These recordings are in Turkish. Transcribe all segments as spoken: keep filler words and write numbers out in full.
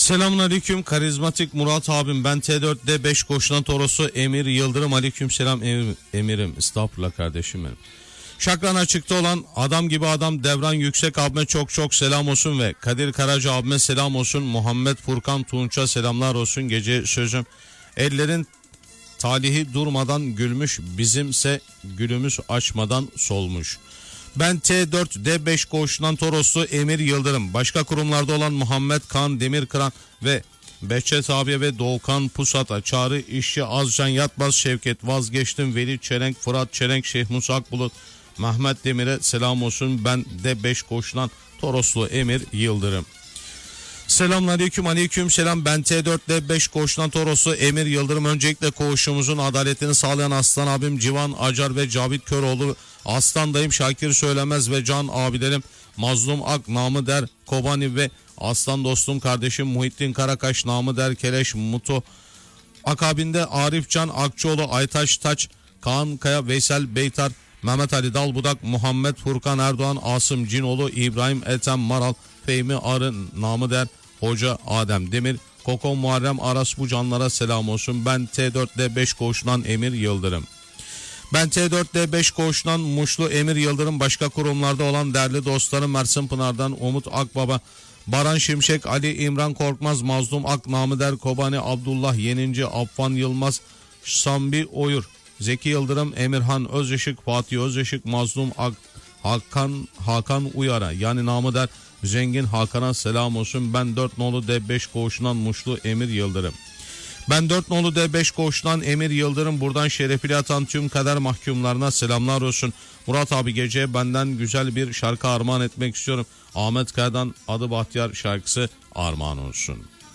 Selamünaleyküm karizmatik Murat abim, ben T dört D beş koşulan Toros'u Emir Yıldırım. Aleyküm selam emir, emirim. Estağfurullah kardeşim benim. Şakran açıkta olan adam gibi adam Devran Yüksek abime çok çok selam olsun ve Kadir Karaca abime selam olsun. Muhammed Furkan Tunç'a selamlar olsun. Gece sözüm ellerin talihi durmadan gülmüş, bizimse gülümüz açmadan solmuş. Ben T dört D beş koğuşundan Toroslu Emir Yıldırım. Başka kurumlarda olan Muhammed Kan Demirkıran ve Behçet abiye ve Doğukan Pusat'a, Çağrı İşçi, Azcan Yatmaz, Şevket Vazgeçtim, Veli Çelenk, Fırat Çelenk, Şeyh Musa Akbulut, Mehmet Demir'e selam olsun. Ben D beş koğuşundan Toroslu Emir Yıldırım. Selamünaleyküm, aleyküm selam. Ben T dört D beş koğuşundan Toroslu Emir Yıldırım. Öncelikle koğuşumuzun adaletini sağlayan aslan abim Civan Acar ve Cavit Köroğlu, aslan dayım Şakir Söylemez ve can abilerim Mazlum Ak, namı der Kobani ve aslan dostum kardeşim Muhittin Karakaş, namı der Keleş Mutu. Akabinde Arif Can Akçoğlu, Aytaş Taç, Kaan Kaya, Veysel Beytar, Mehmet Ali Dalbudak, Muhammed Furkan Erdoğan, Asım Cinoğlu, İbrahim Ethem Maral, Fehmi Arı, namı der Hoca Adem Demir, Koko Muharrem Aras, bu canlara selam olsun. Ben T dört D beş koğuşundan Emir Yıldırım. Ben T dört D beş koğuşundan Muşlu Emir Yıldırım. Başka kurumlarda olan değerli dostlarım Mersin Pınar'dan Umut Akbaba, Baran Şimşek, Ali İmran Korkmaz, Mazlum Ak, namı der Kobani, Abdullah Yeninci, Affan Yılmaz, Sambi Oyur, Zeki Yıldırım, Emirhan Özışık, Fatih Özışık, Mazlum Ak, Hakan Hakan Uyar'a, yani namı der Zengin Hakan'a selam olsun. Ben dört nolu D beş koğuşundan Muşlu Emir Yıldırım. Ben dört nolu D beş koğuşundan Emir Yıldırım. Buradan şerefli atan tüm kader mahkumlarına selamlar olsun. Murat abi, geceye benden güzel bir şarkı armağan etmek istiyorum. Ahmet Kaya'dan Adı Bahtiyar şarkısı armağan olsun.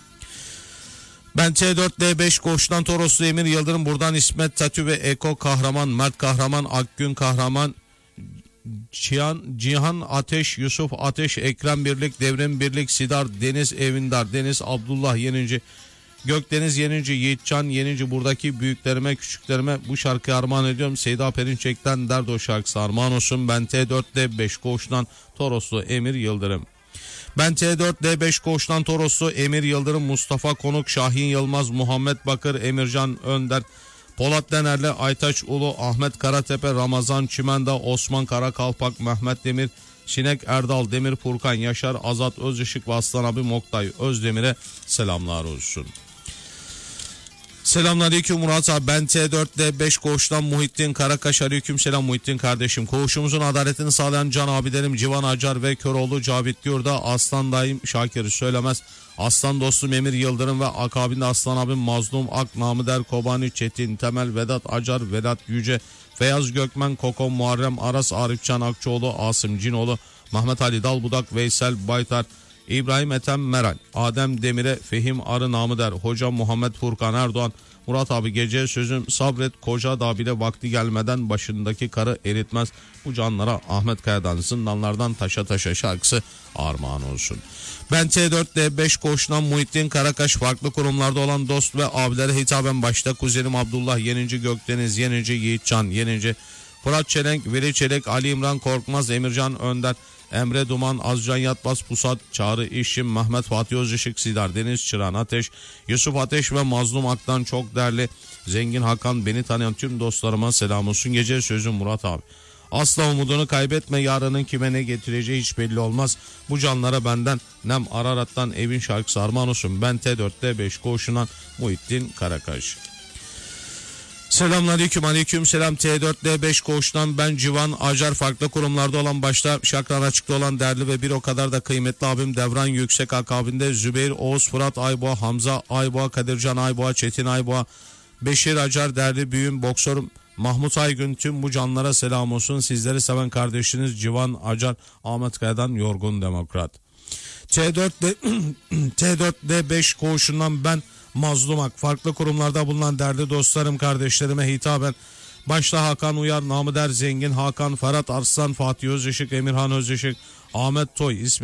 Ben T dört D beş koğuşundan Toroslu Emir Yıldırım. Buradan İsmet Tatü ve Eko Kahraman, Mert Kahraman, Akgün Kahraman, Cihan, Cihan Ateş, Yusuf Ateş, Ekrem Birlik, Devrim Birlik, Sidar, Deniz Evindar, Deniz Abdullah Yenici, Gökdeniz Yenici, Yiğitcan Yenici, buradaki büyüklerime küçüklerime bu şarkıyı armağan ediyorum. Seyda Perinçek'ten Derdo şarkısı armağan olsun. Ben T dört D beş koğuşundan Toroslu Emir Yıldırım. Ben T dört D beş koğuşundan Toroslu Emir Yıldırım. Mustafa Konuk, Şahin Yılmaz, Muhammed Bakır, Emircan Önder, Polat Denerli, Aytaç Ulu, Ahmet Karatepe, Ramazan Çimenda, Osman Karakalpak, Mehmet Demir, Sinek Erdal, Demir Furkan, Yaşar Azat Özışık ve Aslan abi Moktay Özdemir'e selamlar olsun. Selamünaleyküm Murat abi, ben T dört D beş koğuştan Muhittin Karakaş. Aleyküm selam Muhittin kardeşim. Koğuşumuzun adaletini sağlayan can abilerim Civan Acar ve Köroğlu Cavit Gürda, aslan dayım Şakir Söylemez, aslan dostum Emir Yıldırım ve akabinde aslan abim Mazlum Ak, namı der Kobani, Çetin Temel, Vedat Acar, Vedat Yüce, Feyyaz Gökmen, Koko Muharrem Aras, Arifcan Akçoğlu, Asım Cinoğlu, Mehmet Ali Dalbudak, Veysel Baytar, İbrahim Ethem Meral, Adem Demir'e, Fehim Arı, namı der Hoca Muhammed Furkan Erdoğan. Murat abi, gece sözüm sabret, koca da bile vakti gelmeden başındaki karı eritmez. Bu canlara Ahmet Kaya'dan Zindanlardan Taşa Taşa şarkısı armağan olsun. Ben T dört D beş koğuşundan Muhittin Karakaş. Farklı kurumlarda olan dost ve abilere hitaben başta kuzenim Abdullah Yenici, Gökdeniz Yenici, Yiğitcan Yenici, Fırat Çelenk, Veli Çelenk, Ali İmran Korkmaz, Emircan Önder, Emre Duman, Azcan Yatmaz, Pusat, Çağrı İşim, Mehmet Fatih Özışık, Sidar, Deniz Çıran Ateş, Yusuf Ateş ve Mazlum Ak'tan çok değerli Zengin Hakan, beni tanıyan tüm dostlarıma selam olsun. Gece sözüm Murat abi. Asla umudunu kaybetme, yarının kime ne getireceği hiç belli olmaz. Bu canlara benden Nem Ararat'tan evin şarkısı armağan olsun. Ben T dört D beş koğuşundan Muhittin Karakaş. Selamünaleyküm, aleyküm selam. T dört D beş koğuştan ben Civan Acar. Farklı kurumlarda olan başta Şakran açıkta olan değerli ve bir o kadar da kıymetli abim Devran Yüksek, akabinde Zübeyir Oğuz, Fırat Ayboğa, Hamza Ayboğa, Kadircan Ayboğa, Çetin Ayboğa, Beşir Acar, değerli büyüğüm boksör Mahmut Aygün, tüm bu canlara selam olsun. Sizleri seven kardeşiniz Civan Acar, Ahmet Kaya'dan Yorgun Demokrat. T dört D T dört D beş koğuşundan ben Mazlum Ak. Farklı kurumlarda bulunan değerli dostlarım kardeşlerime hitaben başta Hakan Uyar, namı der Zengin Hakan, Ferhat Arslan, Fatih Özışık, Emirhan Özışık, Ahmet Toy, İsmi